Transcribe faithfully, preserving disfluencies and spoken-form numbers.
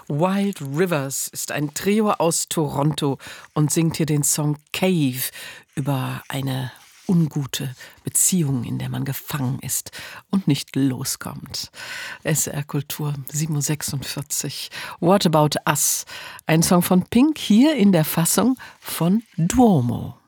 Wild Rivers ist ein Trio aus Toronto und singt hier den Song Cave über eine ungute Beziehung, in der man gefangen ist und nicht loskommt. S R Kultur sieben Uhr sechsundvierzig. What About Us? Ein Song von Pink hier in der Fassung von Duomo.